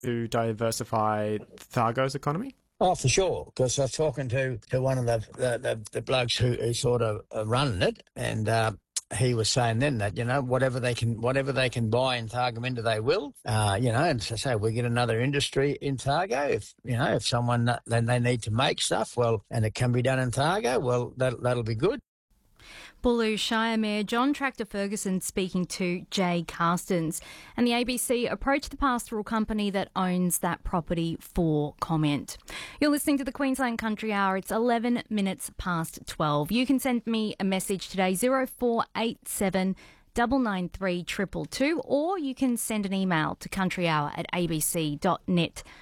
to diversify Thargo's economy? Oh, for sure, because I was talking to one of the blokes who sort of running it, and he was saying then that, whatever they can buy in Targaminda, they will. And so say we get another industry in Targo. If someone then they need to make stuff, well, and it can be done in Targo, well, that'll be good. Boolaroo Shire Mayor John Tractor Ferguson speaking to Jay Carstens. And the ABC approached the pastoral company that owns that property for comment. You're listening to the Queensland Country Hour. It's 11 minutes past 12. You can send me a message today, 0487 993 222, or you can send an email to countryhour@abc.net.au.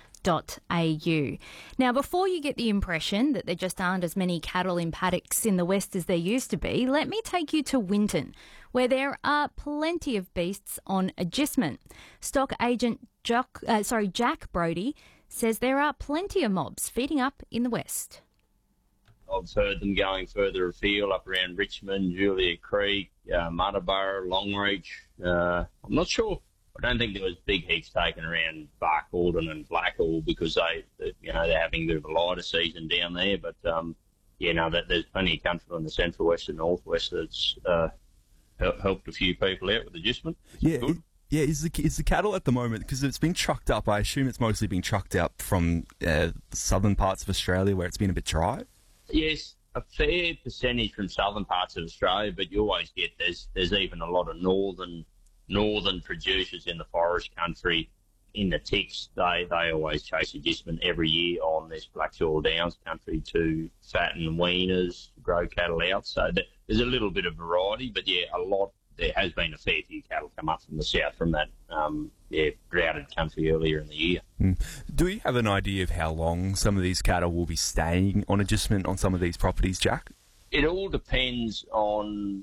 Now, before you get the impression that there just aren't as many cattle in paddocks in the west as there used to be, let me take you to Winton, where there are plenty of beasts on agistment. Stock agent Jack Brodie says there are plenty of mobs feeding up in the west. I've heard them going further afield, up around Richmond, Julia Creek, Muttaburra, Longreach. I'm not sure. I don't think there was big heaps taken around Barcaldine and Blackall because they're having a bit of a lighter season down there. But there's plenty of country in the central west and northwest that's helped a few people out with adjustment. Yeah, is the cattle at the moment, because it's been trucked up? I assume it's mostly been trucked up from the southern parts of Australia where it's been a bit dry. Yes, a fair percentage from southern parts of Australia, but you always get there's even a lot of northern producers in the forest country. In the ticks, they always chase adjustment every year on this Black Soil Downs country to fatten weaners, grow cattle out. So there's a little bit of variety, but there has been a fair few cattle come up from the south from that droughted country earlier in the year. Do you have an idea of how long some of these cattle will be staying on adjustment on some of these properties, Jack? It all depends on,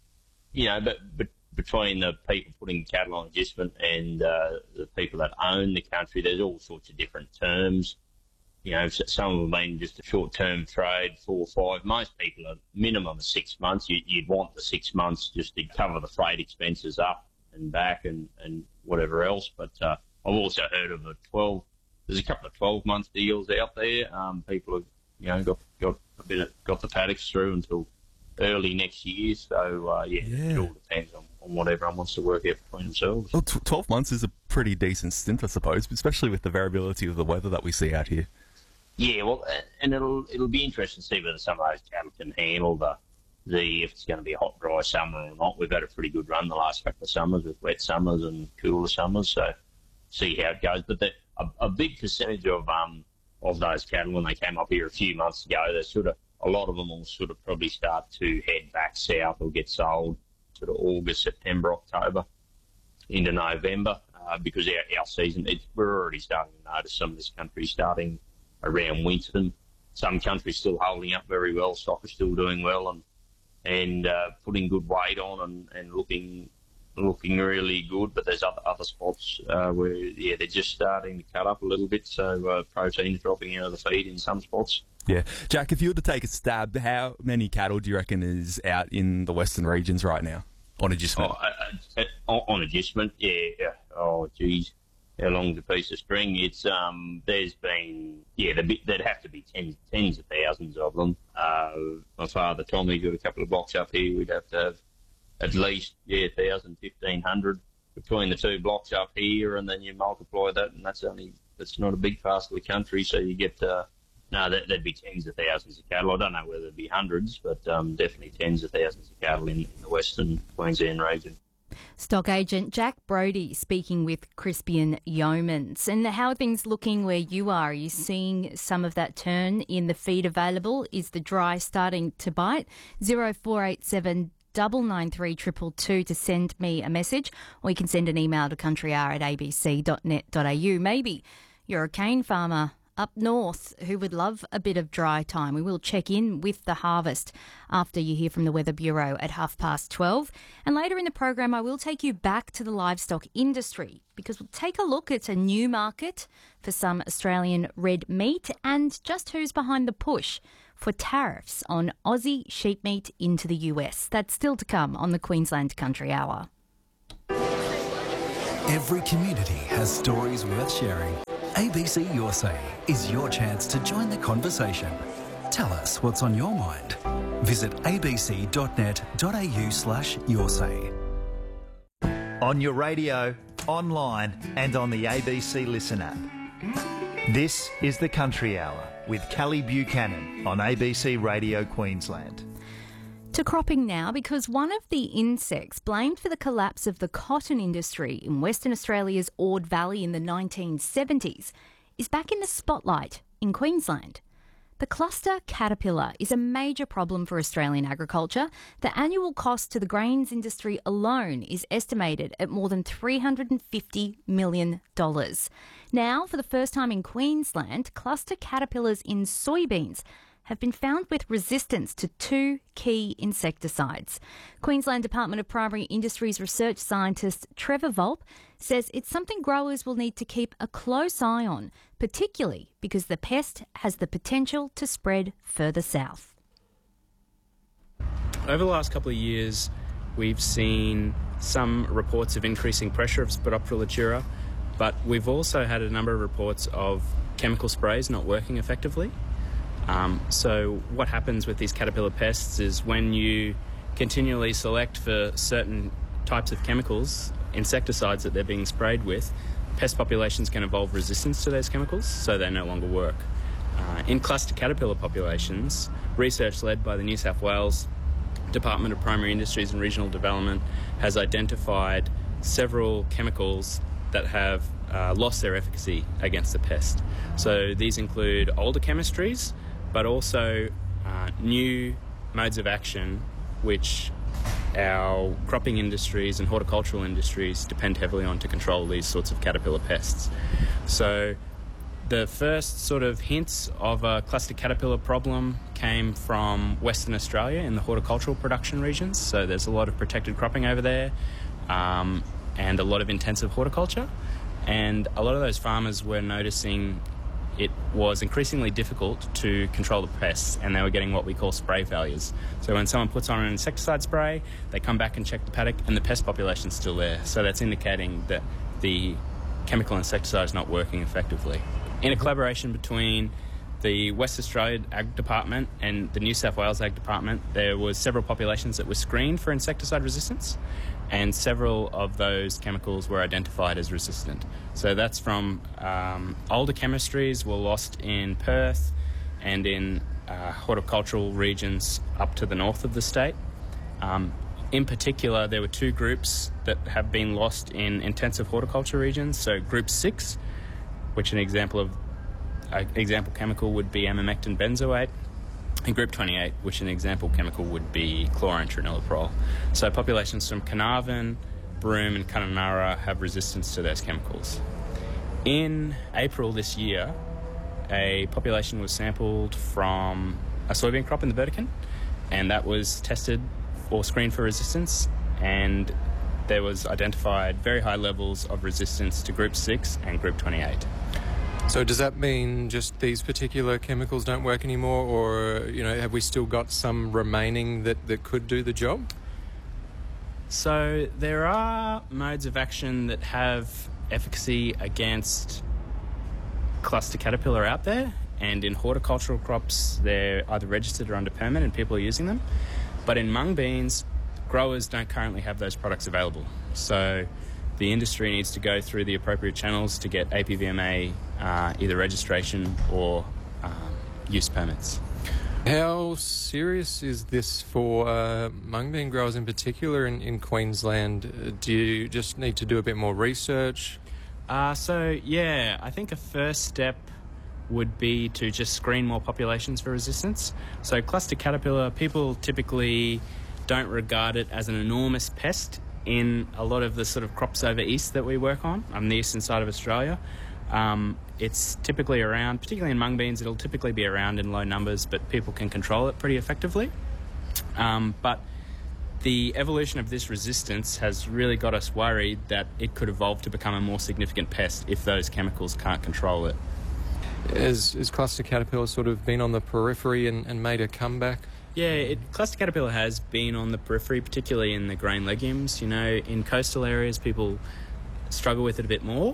but between the people putting cattle on adjustment and the people that own the country, there's all sorts of different terms. Some of them have been just a short-term trade, 4 or 5. Most people are minimum of 6 months. You'd want the 6 months just to cover the freight expenses up and back and whatever else. But I've also heard of there's a couple of 12-month deals out there. People have, got the paddocks through until early next year. So, it all depends on what everyone wants to work out between themselves. Well, 12 months is a pretty decent stint, I suppose, especially with the variability of the weather that we see out here. Yeah, well, and it'll be interesting to see whether some of those cattle can handle if it's going to be a hot, dry summer or not. We've had a pretty good run the last couple of summers with wet summers and cooler summers, so see how it goes. But a big percentage of those cattle, when they came up here a few months ago, a lot of them will sort of probably start to head back south or get sold sort of August, September, October into November because our season, we're already starting to notice some of this country starting around Winton. Some countries still holding up very well, stock is still doing well and putting good weight on and looking really good, but there's other spots where they're just starting to cut up a little bit, so protein's dropping out of the feed in some spots. Yeah. Jack, if you were to take a stab, how many cattle do you reckon is out in the western regions right now on adjustment? On adjustment, yeah. Oh, geez. How long's a piece of string? It's there's been there'd have to be tens of thousands of them. My father Tommy got a couple of blocks up here. We'd have to have at least 1,000, 1,500 between the two blocks up here, and then you multiply that, and that's not a big part of the country, so you get there'd be tens of thousands of cattle. I don't know whether it'd be hundreds, but definitely tens of thousands of cattle in the western Queensland region. Stock agent Jack Brodie speaking with Crispian Yeomans. And how are things looking where you are? Are you seeing some of that turn in the feed available? Is the dry starting to bite? 0487 993 222 to send me a message, or you can send an email to countryhour@abc.net.au. Maybe you're a cane farmer up north who would love a bit of dry time. We will check in with the harvest after you hear from the Weather Bureau at 12:30. And later in the program, I will take you back to the livestock industry because we'll take a look at a new market for some Australian red meat and just who's behind the push for tariffs on Aussie sheep meat into the US. That's still to come on the Queensland Country Hour. Every community has stories worth sharing. ABC Your Say is your chance to join the conversation. Tell us what's on your mind. Visit abc.net.au/yoursay. On your radio, online and on the ABC Listen app. This is the Country Hour with Callie Buchanan on ABC Radio Queensland. To cropping now, because one of the insects blamed for the collapse of the cotton industry in Western Australia's Ord Valley in the 1970s is back in the spotlight in Queensland. The cluster caterpillar is a major problem for Australian agriculture. The annual cost to the grains industry alone is estimated at more than $350 million. Now, for the first time in Queensland, cluster caterpillars in soybeans have been found with resistance to 2 key insecticides. Queensland Department of Primary Industries research scientist Trevor Volpe says it's something growers will need to keep a close eye on, particularly because the pest has the potential to spread further south. Over the last couple of years, we've seen some reports of increasing pressure of Spodoptera litura, but we've also had a number of reports of chemical sprays not working effectively. So what happens with these caterpillar pests is when you continually select for certain types of chemicals, insecticides that they're being sprayed with, pest populations can evolve resistance to those chemicals, so they no longer work. In cluster caterpillar populations, research led by the New South Wales Department of Primary Industries and Regional Development has identified several chemicals that have lost their efficacy against the pest. So these include older chemistries, but also new modes of action which our cropping industries and horticultural industries depend heavily on to control these sorts of caterpillar pests. So the first sort of hints of a cluster caterpillar problem came from Western Australia in the horticultural production regions. So there's a lot of protected cropping over there and a lot of intensive horticulture. And a lot of those farmers were noticing it was increasingly difficult to control the pests, and they were getting what we call spray failures. So when someone puts on an insecticide spray, they come back and check the paddock and the pest population's still there. So that's indicating that the chemical insecticide is not working effectively. In a collaboration between the West Australia Ag Department and the New South Wales Ag Department, there was several populations that were screened for insecticide resistance, and several of those chemicals were identified as resistant. So that's from older chemistries were lost in Perth and in horticultural regions up to the north of the state. In particular, there were 2 groups that have been lost in intensive horticulture regions. So Group 6, which an example chemical would be amamectin benzoate, and Group 28, which an example chemical would be chlorantraniliprole. So populations from Carnarvon, Broome and Kununurra have resistance to those chemicals. In April this year, a population was sampled from a soybean crop in the Burdekin, and that was tested or screened for resistance, and there was identified very high levels of resistance to Group 6 and Group 28. So does that mean just these particular chemicals don't work anymore, or have we still got some remaining that could do the job? So there are modes of action that have efficacy against cluster caterpillar out there, and in horticultural crops they're either registered or under permit and people are using them. But in mung beans, growers don't currently have those products available. So the industry needs to go through the appropriate channels to get APVMA either registration or use permits. How serious is this for mung bean growers in particular in Queensland? Do you just need to do a bit more research? I think a first step would be to just screen more populations for resistance. So cluster caterpillar, people typically don't regard it as an enormous pest in a lot of the sort of crops over east that we work on the eastern side of Australia. It's typically around, particularly in mung beans, it'll typically be around in low numbers, but people can control it pretty effectively. But the evolution of this resistance has really got us worried that it could evolve to become a more significant pest if those chemicals can't control it. Has cluster caterpillar sort of been on the periphery and made a comeback? Yeah, cluster caterpillar has been on the periphery, particularly in the grain legumes. In coastal areas, people struggle with it a bit more.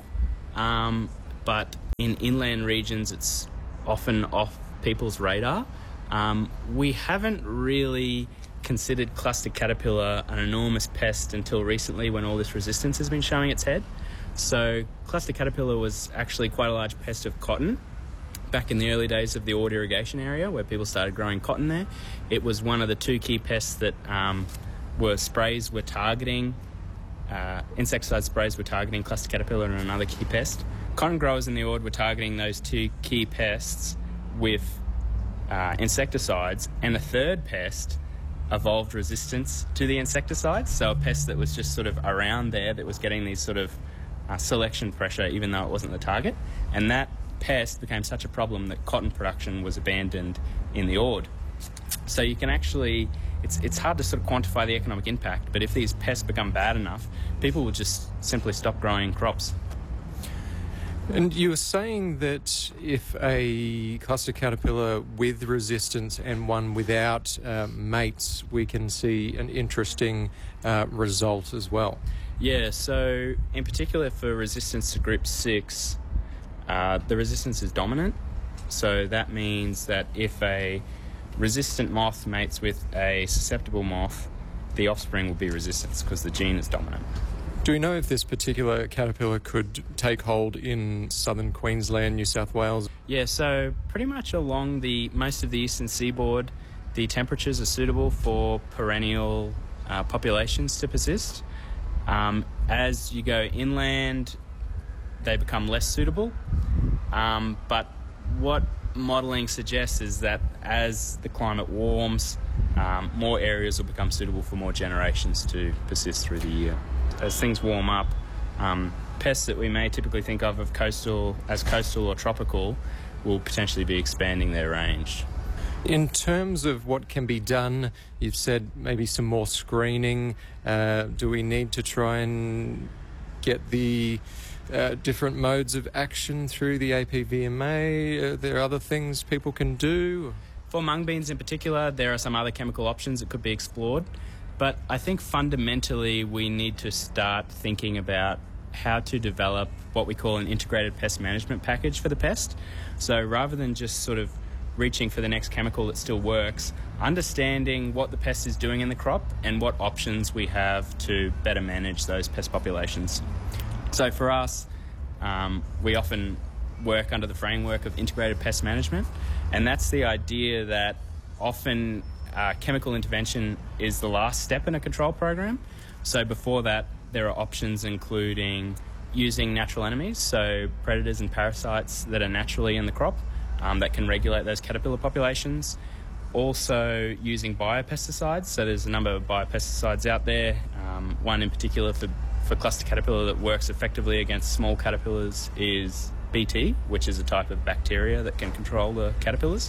But in inland regions, it's often off people's radar. We haven't really considered cluster caterpillar an enormous pest until recently, when all this resistance has been showing its head. So cluster caterpillar was actually quite a large pest of cotton back in the early days of the Ord irrigation area, where people started growing cotton there. It was one of the two key pests that sprays were targeting. Insecticide sprays were targeting cluster caterpillar and another key pest. Cotton growers in the Ord were targeting those two key pests with insecticides, and a third pest evolved resistance to the insecticides. So a pest that was just sort of around there that was getting these sort of selection pressure, even though it wasn't the target. And that pest became such a problem that cotton production was abandoned in the Ord. So you can actually, it's hard to sort of quantify the economic impact, but if these pests become bad enough, people will just simply stop growing crops. And you were saying that if a cluster caterpillar with resistance and one without mates, we can see an interesting result as well. Yeah, so in particular for resistance to group 6, the resistance is dominant. So that means that if a resistant moth mates with a susceptible moth, the offspring will be resistant because the gene is dominant. Do we know if this particular caterpillar could take hold in southern Queensland, New South Wales? Yeah, so pretty much along most of the eastern seaboard, the temperatures are suitable for perennial populations to persist. As you go inland, they become less suitable. But what modelling suggests is that as the climate warms, more areas will become suitable for more generations to persist through the year. As things warm up, pests that we may typically think of coastal or tropical will potentially be expanding their range. In terms of what can be done, you've said maybe some more screening. Do we need to try and get the different modes of action through the APVMA? Are there other things people can do? For mung beans in particular, there are some other chemical options that could be explored. But I think fundamentally we need to start thinking about how to develop what we call an integrated pest management package for the pest. So rather than just sort of reaching for the next chemical that still works, understanding what the pest is doing in the crop and what options we have to better manage those pest populations. So for us, we often work under the framework of integrated pest management, and that's the idea that often chemical intervention is the last step in a control program. So before that, there are options including using natural enemies, so predators and parasites that are naturally in the crop that can regulate those caterpillar populations. Also using biopesticides, so there's a number of biopesticides out there. One in particular for cluster caterpillar that works effectively against small caterpillars is BT, which is a type of bacteria that can control the caterpillars.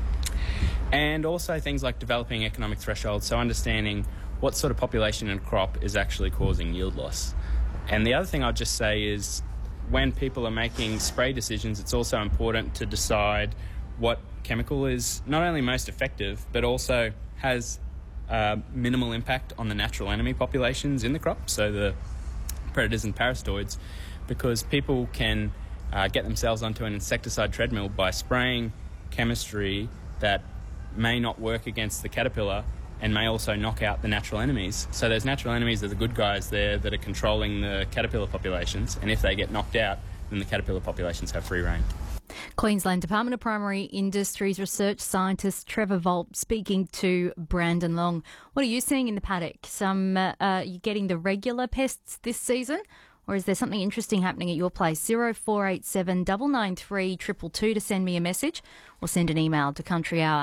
And also things like developing economic thresholds, so understanding what sort of population in a crop is actually causing yield loss. And the other thing I'll just say is when people are making spray decisions, it's also important to decide what chemical is not only most effective, but also has minimal impact on the natural enemy populations in the crop, so the predators and parasitoids, because people can get themselves onto an insecticide treadmill by spraying chemistry that may not work against the caterpillar and may also knock out the natural enemies. So those natural enemies are the good guys there that are controlling the caterpillar populations, and if they get knocked out, then the caterpillar populations have free rein. Queensland Department of Primary Industries research scientist Trevor Volp speaking to Brandon Long. What are you seeing in the paddock? You getting the regular pests this season? Or is there something interesting happening at your place? 0487 993 222 to send me a message or send an email to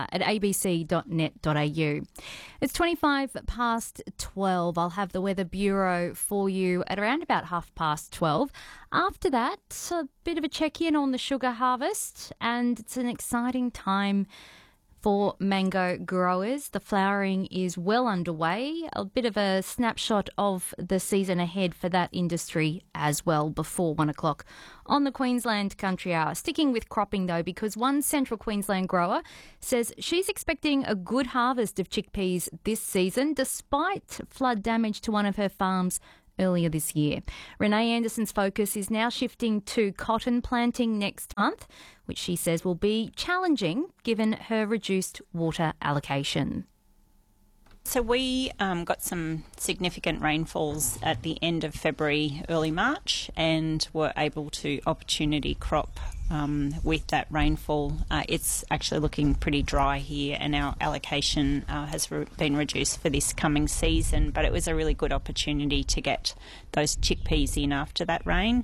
countryhour@abc.net.au. It's 25 past 12. I'll have the Weather Bureau for you at around about 12:30. After that, a bit of a check-in on the sugar harvest, and it's an exciting time for mango growers. The flowering is well underway. A bit of a snapshot of the season ahead for that industry as well before 1 o'clock on the Queensland Country Hour. Sticking with cropping though, because one central Queensland grower says she's expecting a good harvest of chickpeas this season despite flood damage to one of her farms earlier this year. Renee Anderson's focus is now shifting to cotton planting next month, which she says will be challenging given her reduced water allocation. So we got some significant rainfalls at the end of February, early March, and were able to opportunity crop with that rainfall. It's actually looking pretty dry here, and our allocation has been reduced for this coming season, but it was a really good opportunity to get those chickpeas in after that rain.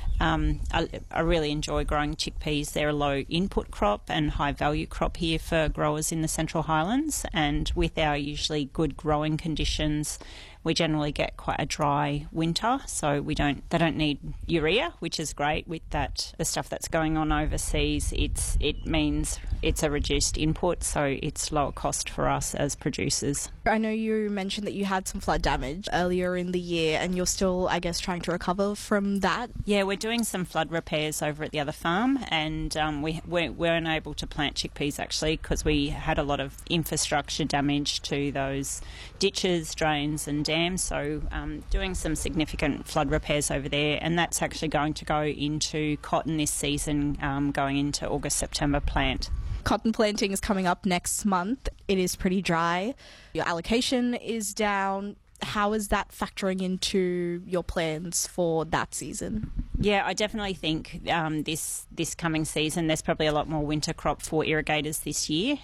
I really enjoy growing chickpeas. They're a low input crop and high value crop here for growers in the Central Highlands, and with our usually good growing conditions, we generally get quite a dry winter, so they don't need urea, which is great. With that, the stuff that's going on overseas, it means it's a reduced input, so it's lower cost for us as producers. I know you mentioned that you had some flood damage earlier in the year, and you're still, I guess, trying to recover from that. Yeah, we're doing some flood repairs over at the other farm, and we weren't able to plant chickpeas actually because we had a lot of infrastructure damage to those ditches, drains and dams, so doing some significant flood repairs over there, and that's actually going to go into cotton this season, going into August, September plant. Cotton planting is coming up next month. It is pretty dry. Your allocation is down. How is that factoring into your plans for that season? Yeah, I definitely think this coming season there's probably a lot more winter crop for irrigators this year.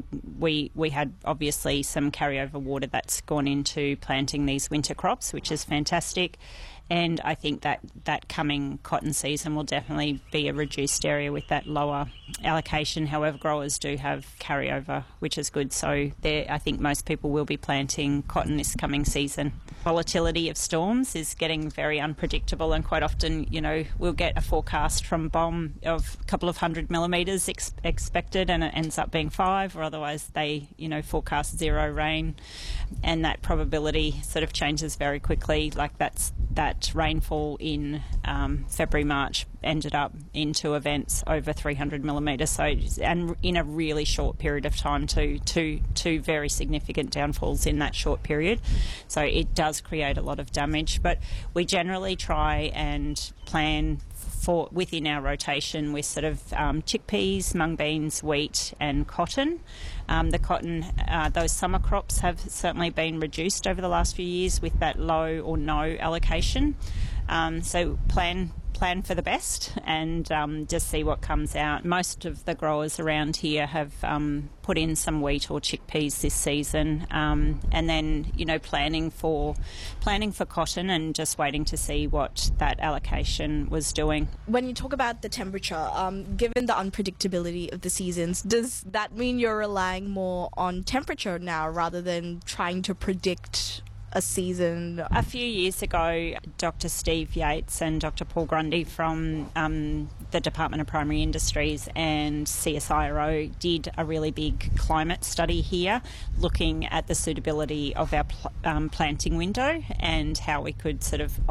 We had obviously some carryover water that's gone into planting these winter crops, which is fantastic. And I think that coming cotton season will definitely be a reduced area with that lower allocation. However, growers do have carryover, which is good. So I think most people will be planting cotton this coming season. Volatility of storms is getting very unpredictable, and quite often, we'll get a forecast from BOM of a couple of 100 millimetres expected, and it ends up being 5, or otherwise they, forecast 0 rain, and that probability sort of changes very quickly. Like that rainfall in February, March ended up in 2 events over 300 millimetres, and in a really short period of time, two very significant downfalls in that short period. So it does create a lot of damage, but we generally try and plan for within our rotation with sort of chickpeas, mung beans, wheat and cotton. The cotton, those summer crops have certainly been reduced over the last few years with that low or no allocation. So plan for the best and just see what comes out. Most of the growers around here have put in some wheat or chickpeas this season, and then planning for cotton and just waiting to see what that allocation was doing. When you talk about the temperature, given the unpredictability of the seasons, does that mean you're relying more on temperature now rather than trying to predict a season? A few years ago, Dr. Steve Yates and Dr. Paul Grundy from the Department of Primary Industries and CSIRO did a really big climate study here, looking at the suitability of our planting window and how we could sort of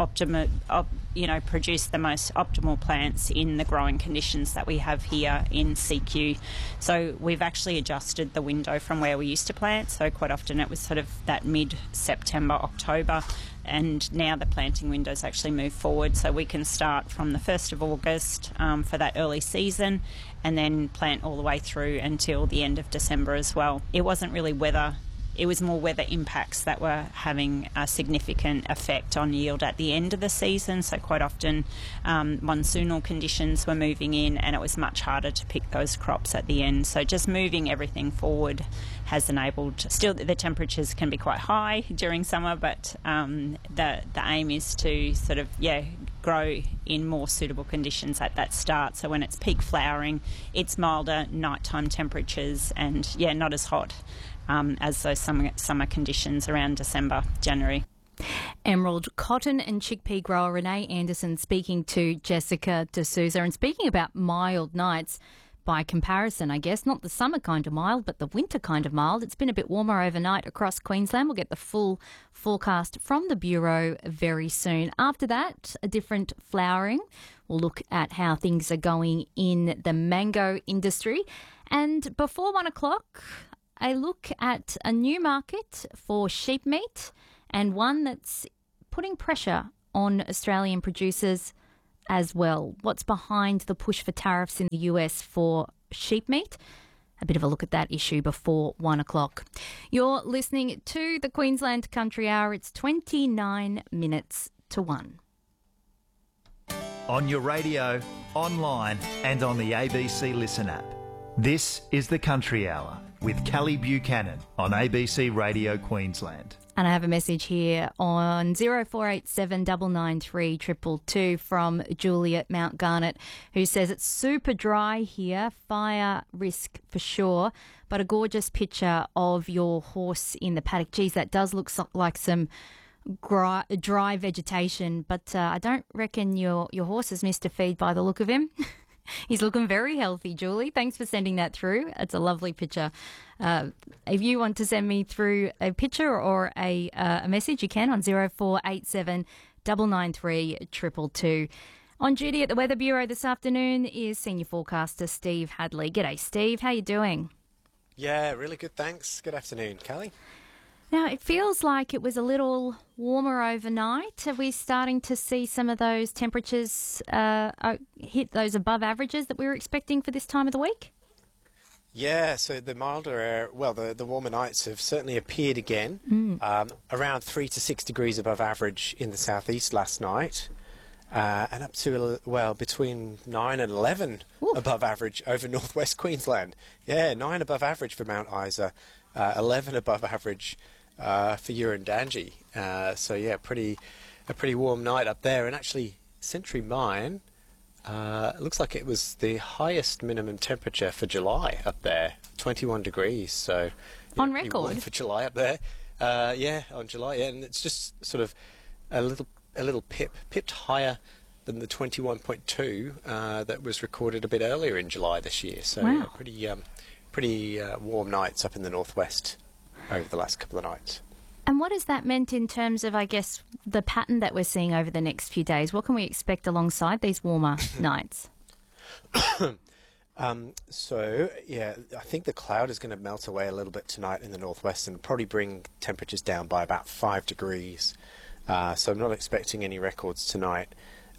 produce the most optimal plants in the growing conditions that we have here in CQ. So we've actually adjusted the window from where we used to plant. So quite often it was sort of that mid-September, October, and now the planting windows actually move forward, so we can start from the 1st of August for that early season and then plant all the way through until the end of December as well. It wasn't really weather. It was more weather impacts that were having a significant effect on yield at the end of the season. So quite often monsoonal conditions were moving in and it was much harder to pick those crops at the end. So just moving everything forward has enabled, still the temperatures can be quite high during summer, but the aim is to sort of, grow in more suitable conditions at that start. So when it's peak flowering, it's milder nighttime temperatures and, not as hot as those summer conditions around December, January. Emerald cotton and chickpea grower Renee Anderson speaking to Jessica D'Souza, and speaking about mild nights. By comparison, I guess, not the summer kind of mild, but the winter kind of mild. It's been a bit warmer overnight across Queensland. We'll get the full forecast from the Bureau very soon. After that, a different flowering. We'll look at how things are going in the mango industry. And before 1 o'clock, a look at a new market for sheep meat, and one that's putting pressure on Australian producers as well. What's behind the push for tariffs in the US for sheep meat? A bit of a look at that issue before 1 o'clock. You're listening to the Queensland Country Hour. It's 29 minutes to 1. On your radio, online and on the ABC Listen app. This is the Country Hour with Callie Buchanan on ABC Radio Queensland. And I have a message here on 0487 993 222 from Julie at Mount Garnet, who says it's super dry here, fire risk for sure, but a gorgeous picture of your horse in the paddock. Geez, that does look like some dry vegetation, but I don't reckon your horse has missed a feed by the look of him. He's looking very healthy, Julie. Thanks for sending that through. It's a lovely picture. If you want to send me through a picture or a message, you can on 0487 993 222. On duty at the Weather Bureau this afternoon is Senior Forecaster Steve Hadley. G'day, Steve. How you doing? Yeah, really good, thanks. Good afternoon, Callie. Now, it feels like it was a little warmer overnight. Are we starting to see some of those temperatures hit those above averages that we were expecting for this time of the week? Yeah, so the milder air, well, the warmer nights have certainly appeared again. Around 3 to 6 degrees above average in the southeast last night. And up to, well, between 9 and 11 above average over northwest Queensland. Yeah, 9 above average for Mount Isa, 11 above average for Urundangi. So yeah, a pretty warm night up there. And actually, Century Mine, it looks like it was the highest minimum temperature for July up there, 21 degrees. So yeah, on record for July up there. Yeah, on July. Yeah, and it's just sort of a little pipped higher than the 21.2 that was recorded a bit earlier in July this year. So wow. Yeah, pretty warm nights up in the northwest over the last couple of nights. And what has that meant in terms of, I guess, the pattern that we're seeing over the next few days? What can we expect alongside these warmer nights? So, yeah, I think the cloud is going to melt away a little bit tonight in the northwest and probably bring temperatures down by about 5 degrees. So I'm not expecting any records tonight.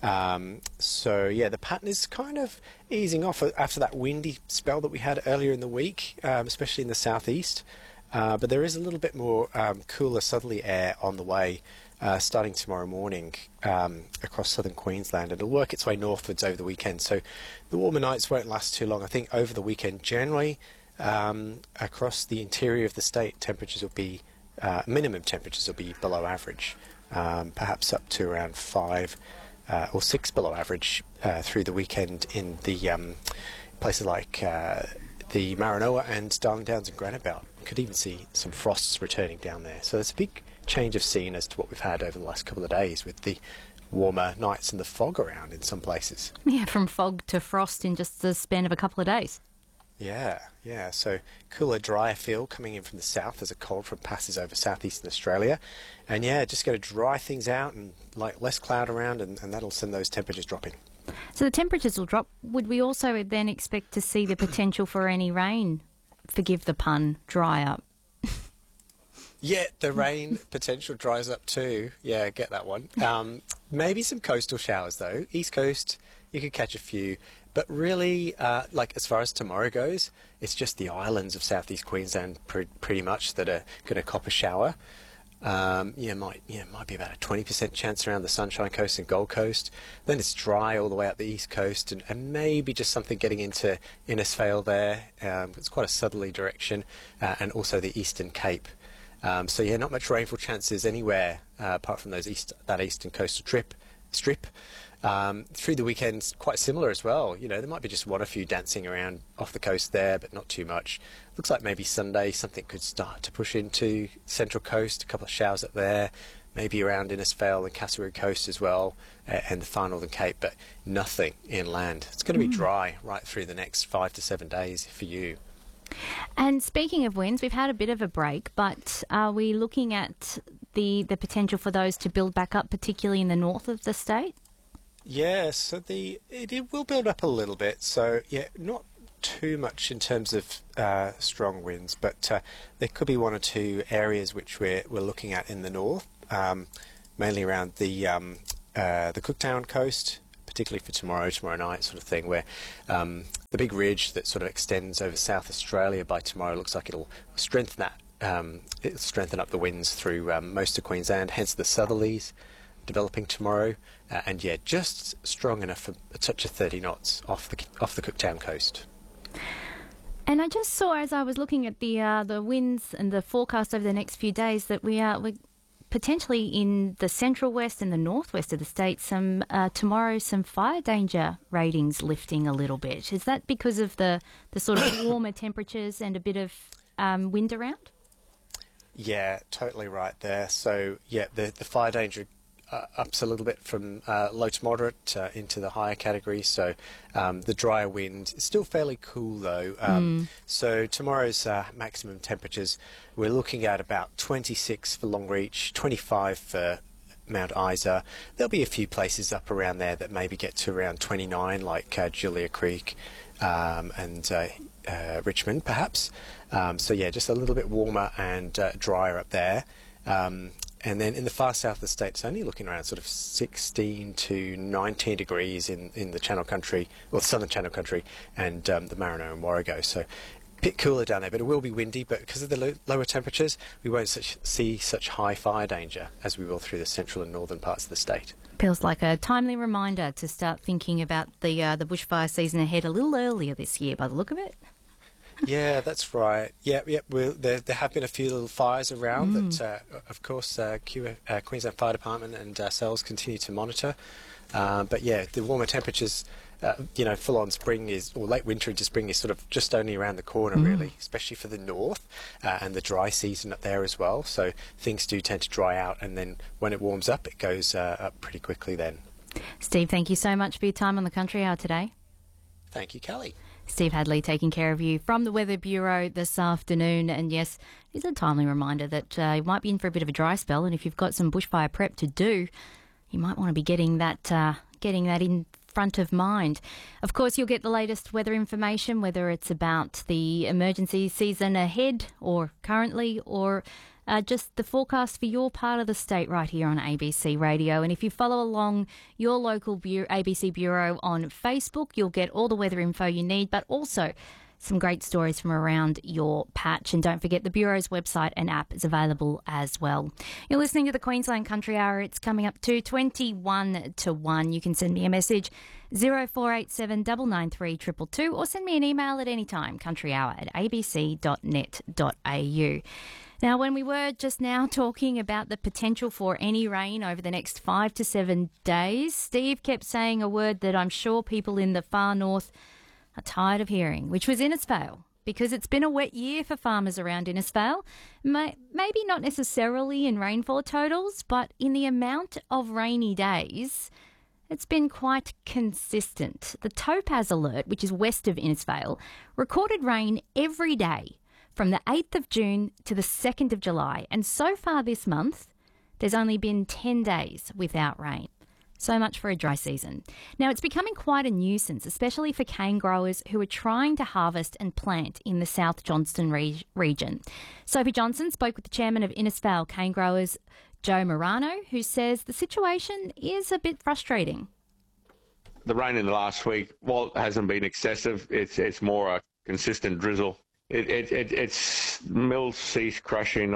So, yeah, the pattern is kind of easing off after that windy spell that we had earlier in the week, especially in the southeast. But there is a little bit more cooler southerly air on the way starting tomorrow morning across southern Queensland. It'll work its way northwards over the weekend. So the warmer nights won't last too long. I think over the weekend, generally, across the interior of the state, temperatures will be, minimum temperatures will be below average, perhaps up to around 5 or 6 below average through the weekend in the places like the Maranoa and Darling Downs and Granite Belt. Could even see some frosts returning down there. So there's a big change of scene as to what we've had over the last couple of days with the warmer nights and the fog around in some places. Yeah, from fog to frost in just the span of a couple of days. Yeah. So cooler, drier feel coming in from the south as a cold front passes over southeastern Australia. And yeah, just going to dry things out and like less cloud around and that'll send those temperatures dropping. So the temperatures will drop. Would we also then expect to see the potential for any rain? Forgive the pun, dry up. Yeah, the rain potential dries up too. Yeah, get that one. Maybe some coastal showers though. East Coast, you could catch a few. But really, like as far as tomorrow goes, it's just the islands of southeast Queensland pretty much that are going to cop a shower. Might be about a 20% chance around the Sunshine Coast and Gold Coast. Then it's dry all the way up the East Coast and maybe just something getting into Innisfail there. It's quite a southerly direction and also the Eastern Cape. So yeah, not much rainfall chances anywhere apart from that eastern coastal strip. Through the weekend, quite similar as well. You know, there might be just one or few dancing around off the coast there, but not too much. Looks like maybe Sunday something could start to push into Central Coast, a couple of showers up there, maybe around Innisfail and Kasseroo Coast as well, and the far northern Cape, but nothing inland. It's going to be dry right through the next 5 to 7 days for you. And speaking of winds, we've had a bit of a break, but are we looking at the potential for those to build back up, particularly in the north of the state? Yeah, so it will build up a little bit. So yeah, not too much in terms of strong winds, but there could be one or two areas which we're looking at in the north. mainly around the Cooktown coast, particularly for tomorrow night sort of thing, where the big ridge that sort of extends over South Australia by tomorrow looks like it'll strengthen that. It'll strengthen up the winds through most of Queensland, hence the southerlies developing tomorrow, and yeah, just strong enough for a touch of 30 knots off the Cooktown coast. And I just saw, as I was looking at the winds and the forecast over the next few days, that we're potentially in the central west and the northwest of the state, tomorrow some fire danger ratings lifting a little bit. Is that because of the sort of warmer temperatures and a bit of wind around? Yeah, totally right there. So yeah, the fire danger ups a little bit from low to moderate into the higher category. So the drier wind is still fairly cool though. So tomorrow's maximum temperatures, we're looking at about 26 for Longreach, 25 for Mount Isa. There'll be a few places up around there that maybe get to around 29, like Julia Creek and Richmond perhaps. So yeah, just a little bit warmer and drier up there. And then in the far south of the state, it's only looking around sort of 16 to 19 degrees in the Channel Country, or Southern Channel Country, and the Marino and Warrego. So a bit cooler down there, but it will be windy. But because of the lower temperatures, we won't see such high fire danger as we will through the central and northern parts of the state. Feels like a timely reminder to start thinking about the bushfire season ahead a little earlier this year, by the look of it. Yeah, that's right. There have been a few little fires around that, of course, Queensland Fire Department and ourselves continue to monitor. But yeah, the warmer temperatures, full-on spring or late winter into spring is sort of just only around the corner, really, especially for the north and the dry season up there as well. So things do tend to dry out, and then when it warms up, it goes up pretty quickly then. Steve, thank you so much for your time on the Country Hour today. Thank you, Kelly. Steve Hadley taking care of you from the Weather Bureau this afternoon. And yes, it's a timely reminder that you might be in for a bit of a dry spell, and if you've got some bushfire prep to do, you might want to be getting that in front of mind. Of course, you'll get the latest weather information, whether it's about the emergency season ahead or currently, or just the forecast for your part of the state right here on ABC Radio. And if you follow along your local ABC Bureau on Facebook, you'll get all the weather info you need, but also some great stories from around your patch. And don't forget, the Bureau's website and app is available as well. You're listening to the Queensland Country Hour. It's coming up to 21 to 1. You can send me a message, 0487 993 222, or send me an email at any time, countryhour@abc.net.au. Now, when we were just now talking about the potential for any rain over the next 5 to 7 days, Steve kept saying a word that I'm sure people in the far north are tired of hearing, which was Innisfail, because it's been a wet year for farmers around Innisfail. Maybe not necessarily in rainfall totals, but in the amount of rainy days, it's been quite consistent. The Topaz Alert, which is west of Innisfail, recorded rain every day from the 8th of June to the 2nd of July. And so far this month, there's only been 10 days without rain. So much for a dry season. Now, it's becoming quite a nuisance, especially for cane growers who are trying to harvest and plant in the South Johnston region. Sophie Johnson spoke with the chairman of Innisfail Cane Growers, Joe Morano, who says the situation is a bit frustrating. The rain in the last week, while it hasn't been excessive, it's more a consistent drizzle. It's mills ceased crushing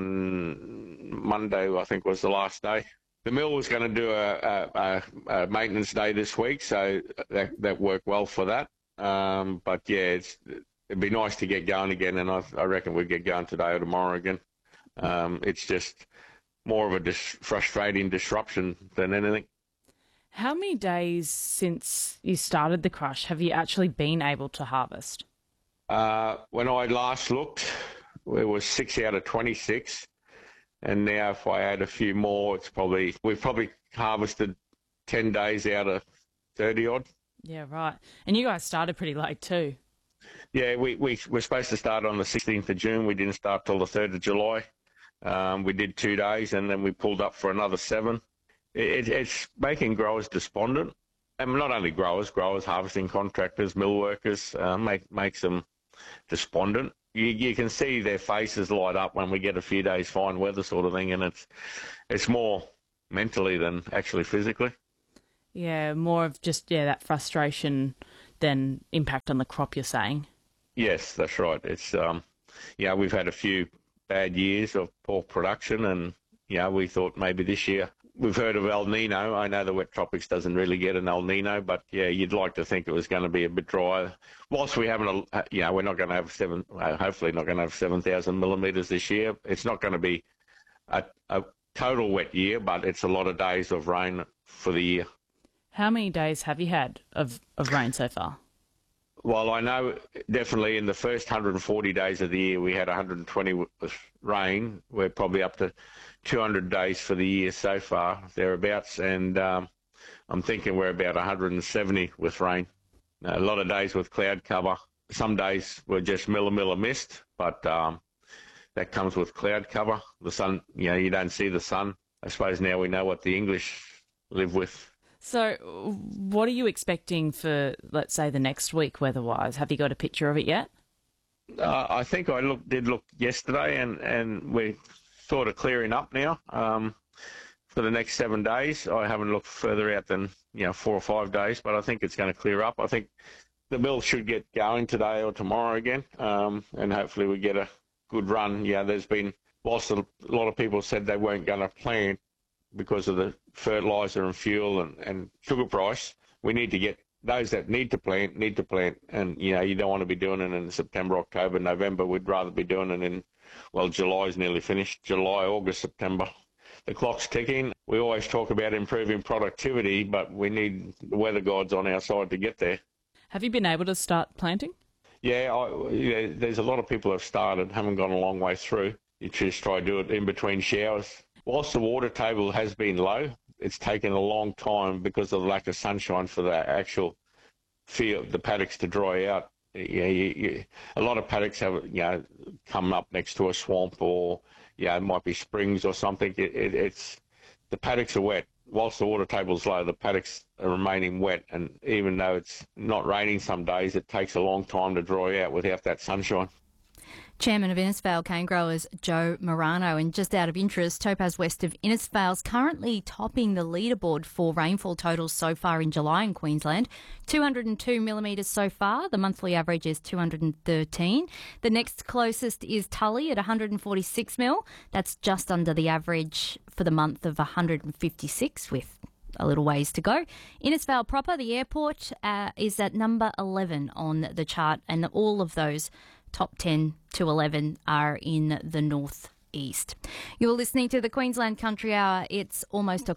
on Monday, I think was the last day. The mill was going to do a maintenance day this week, so that worked well for that. But yeah, it'd be nice to get going again, and I reckon we'll get going today or tomorrow again. It's just more of a frustrating disruption than anything. How many days since you started the crush have you actually been able to harvest? When I last looked, it was 6 out of 26. And now if I add a few more, we've probably harvested 10 days out of 30 odd. Yeah, right. And you guys started pretty late too. Yeah, we were supposed to start on the 16th of June. We didn't start till the 3rd of July. We did 2 days and then we pulled up for another 7. It's making growers despondent. And not only growers, harvesting contractors, mill workers, makes them despondent. You can see their faces light up when we get a few days fine weather sort of thing, and it's more mentally than actually physically. Yeah, more of just, that frustration than impact on the crop, you're saying? Yes, that's right. It's, we've had a few bad years of poor production, and, we thought maybe this year. We've heard of El Nino. I know the wet tropics doesn't really get an El Nino, but you'd like to think it was going to be a bit drier. Whilst we haven't, we're not going to have hopefully not going to have 7,000 millimetres this year. It's not going to be a total wet year, but it's a lot of days of rain for the year. How many days have you had of rain so far? Well, I know definitely in the first 140 days of the year we had 120 with rain. We're probably up to 200 days for the year so far, thereabouts, and I'm thinking we're about 170 with rain. A lot of days with cloud cover. Some days were just miller mist, but that comes with cloud cover. The sun, you don't see the sun. I suppose now we know what the English live with. So what are you expecting for, let's say, the next week weather-wise? Have you got a picture of it yet? I think I did look yesterday, and we're sort of clearing up now for the next 7 days. I haven't looked further out than 4 or 5 days, but I think it's going to clear up. I think the mill should get going today or tomorrow again, and hopefully we get a good run. There's been, whilst a lot of people said they weren't going to plant because of the fertiliser and fuel and sugar price, we need to get those that need to plant, and you don't want to be doing it in September, October, November. We'd rather be doing it in, July's nearly finished, July, August, September. The clock's ticking. We always talk about improving productivity, but we need the weather gods on our side to get there. Have you been able to start planting? There's a lot of people have started, haven't gone a long way through. You just try to do it in between showers. Whilst the water table has been low, it's taken a long time because of the lack of sunshine for the actual field, the paddocks to dry out. A lot of paddocks have, come up next to a swamp, or, it might be springs or something. It's the paddocks are wet. Whilst the water table's low, the paddocks are remaining wet, and even though it's not raining some days, it takes a long time to dry out without that sunshine. Chairman of Innisfail Cane Growers, Joe Morano. And just out of interest, Topaz West of Innisfail's currently topping the leaderboard for rainfall totals so far in July in Queensland. 202 millimetres so far. The monthly average is 213. The next closest is Tully at 146 mil. That's just under the average for the month of 156, with a little ways to go. Innisfail proper, the airport, is at number 11 on the chart, and all of those top 10 to 11 are in the northeast. You're listening to the Queensland Country Hour. It's almost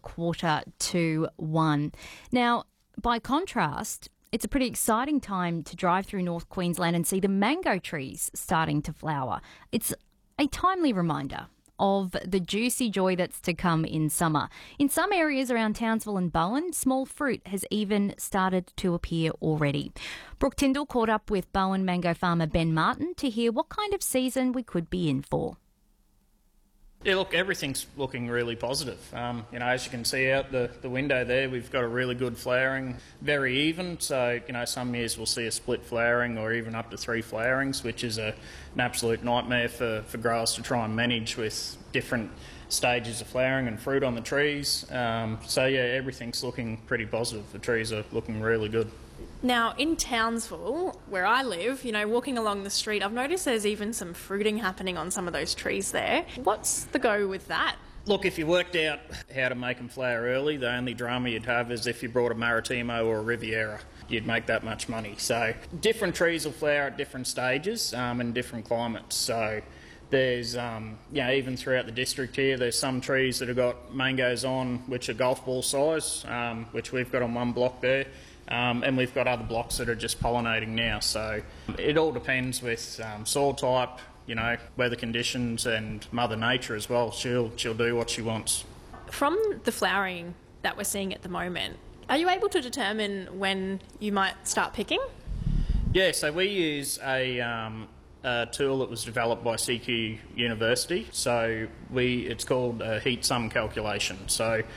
1:45. Now, by contrast, it's a pretty exciting time to drive through North Queensland and see the mango trees starting to flower. It's a timely reminder of the juicy joy that's to come in summer. In some areas around Townsville and Bowen, small fruit has even started to appear already. Brooke Tyndall caught up with Bowen mango farmer Ben Martin to hear what kind of season we could be in for. Yeah, look, everything's looking really positive. As you can see out the window there, we've got a really good flowering, very even. So, some years we'll see a split flowering or even up to 3 flowerings, which is an absolute nightmare for growers to try and manage with different stages of flowering and fruit on the trees. Everything's looking pretty positive. The trees are looking really good. Now, in Townsville, where I live, walking along the street, I've noticed there's even some fruiting happening on some of those trees there. What's the go with that? Look, if you worked out how to make them flower early, the only drama you'd have is if you brought a Maritimo or a Riviera. You'd make that much money. So different trees will flower at different stages in different climates. So there's, even throughout the district here, there's some trees that have got mangoes on which are golf ball size, which we've got on one block there. And we've got other blocks that are just pollinating now. So it all depends with soil type, weather conditions and Mother Nature as well. She'll do what she wants. From the flowering that we're seeing at the moment, are you able to determine when you might start picking? Yeah, so we use a tool that was developed by CQ University. So it's called a heat sum calculation. So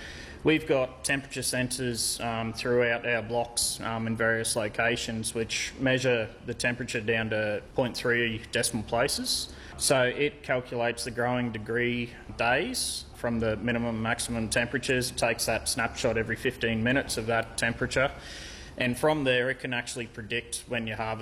We've got temperature sensors throughout our blocks in various locations which measure the temperature down to 0.3 decimal places. So it calculates the growing degree days from the minimum and maximum temperatures. It takes that snapshot every 15 minutes of that temperature. And from there, it can actually predict when your harvest